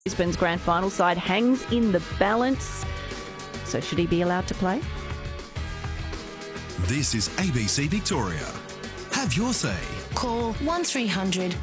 Brisbane's grand final side hangs in the balance. So should he be allowed to play? This is ABC Victoria. Have your say. Call 1300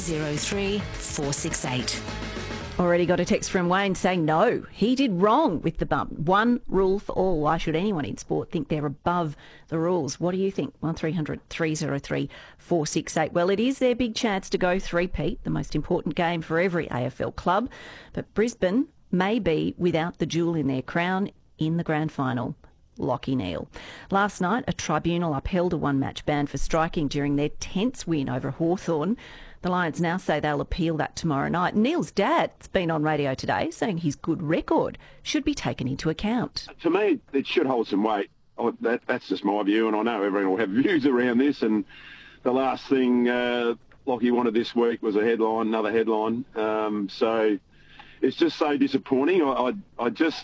303 468. Already got a text from Wayne saying no, he did wrong with the bump. One rule for all. Why should anyone in sport think they're above the rules? What do you think? 1300 303 468. Well, it is their big chance to go three-peat, the most important game for every AFL club. But Brisbane may be without the jewel in their crown in the grand final. Lachie Neale. Last night, a tribunal upheld a one-match ban for striking during their tense win over Hawthorn. The Lions now say they'll appeal that tomorrow night. Neale's dad's been on radio today saying his good record should be taken into account. To me, it should hold some weight. That's just my view, and I know everyone will have views around this. And the last thing Lachie wanted this week was another headline. So it's just so disappointing. I just,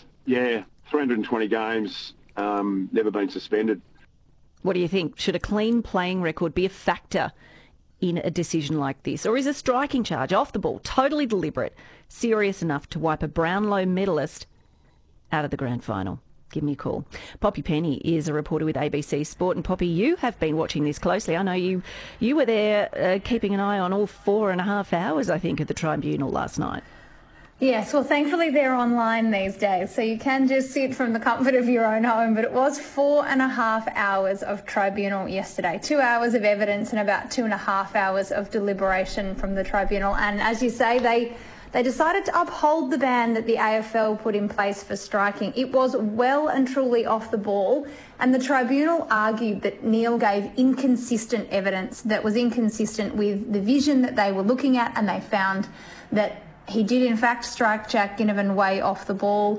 320 games, never been suspended. What do you think? Should a clean playing record be a factor in a decision like this? Or is a striking charge off the ball, totally deliberate, serious enough to wipe a Brownlow medalist out of the grand final? Give me a call. Poppy Penny is a reporter with ABC Sport. And Poppy, you have been watching this closely. I know you were there keeping an eye on all 4.5 hours, I think, at the tribunal last night. Yes, well, thankfully they're online these days, so you can just see it from the comfort of your own home. But it was 4.5 hours of tribunal yesterday, 2 hours of evidence and about 2.5 hours of deliberation from the tribunal. And as you say, they decided to uphold the ban that the AFL put in place for striking. It was well and truly off the ball, and the tribunal argued that Neale gave inconsistent evidence that was inconsistent with the vision that they were looking at, and they found that he did, in fact, strike Jack Ginnivan way off the ball.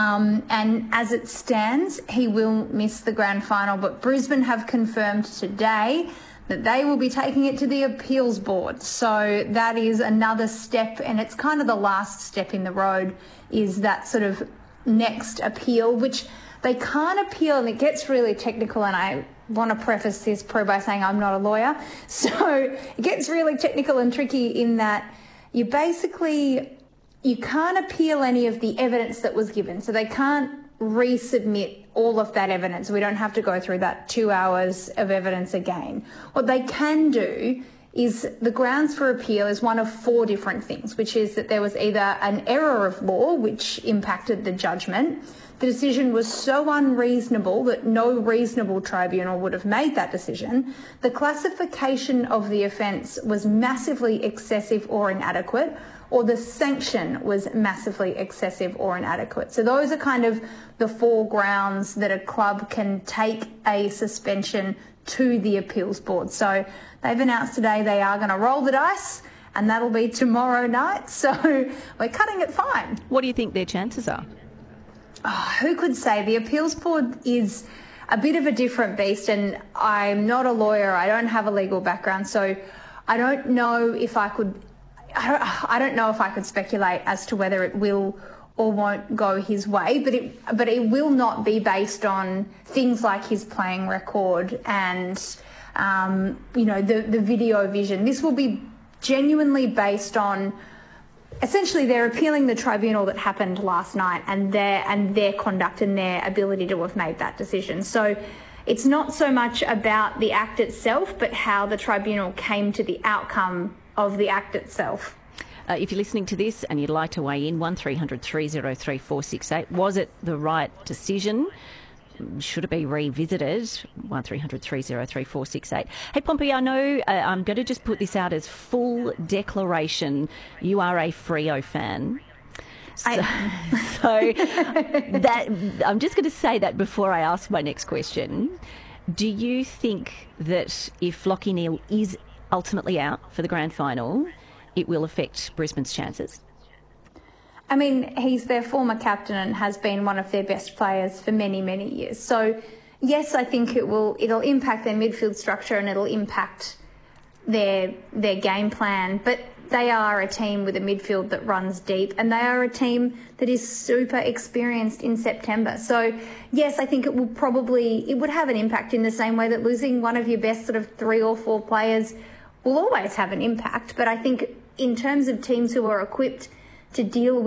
And as it stands, he will miss the grand final. But Brisbane have confirmed today that they will be taking it to the appeals board. So that is another step, and it's kind of the last step in the road, is that sort of next appeal, which they can't appeal, and it gets really technical, and I want to preface this by saying I'm not a lawyer. So it gets really technical and tricky in that you can't appeal any of the evidence that was given. So they can't resubmit all of that evidence. We don't have to go through that 2 hours of evidence again. What they can do is the grounds for appeal is one of 4 different things, which is that there was either an error of law which impacted the judgment, the decision was so unreasonable that no reasonable tribunal would have made that decision, the classification of the offence was massively excessive or inadequate, or the sanction was massively excessive or inadequate. So those are kind of the 4 grounds that a club can take a suspension to the appeals board. So they've announced today they are going to roll the dice, and that'll be tomorrow night. So we're cutting it fine. What do you think their chances are? Who could say? The appeals board is a bit of a different beast, and I'm not a lawyer. I don't have a legal background, so I don't know if I could. I don't know if I could speculate as to whether it will or won't go his way, but it will not be based on things like his playing record and the video vision. This will be genuinely based on. Essentially, they're appealing the tribunal that happened last night and their conduct and their ability to have made that decision. So it's not so much about the act itself, but how the tribunal came to the outcome of the act itself. If you're listening to this and you'd like to weigh in, 1300 303 468, was it the right decision? Should it be revisited? 1300 303 468. Hey, Pompey, I know I'm going to just put this out as full declaration. You are a Freo fan. So that I'm just going to say that before I ask my next question. Do you think that if Lachie Neale is ultimately out for the grand final, it will affect Brisbane's chances? I mean, he's their former captain and has been one of their best players for many, many years. So, yes, I think it'll impact their midfield structure and it'll impact their game plan. But they are a team with a midfield that runs deep, and they are a team that is super experienced in September. So, yes, I think it would have an impact in the same way that losing one of your best sort of 3 or 4 players will always have an impact. But I think in terms of teams who are equipped to deal with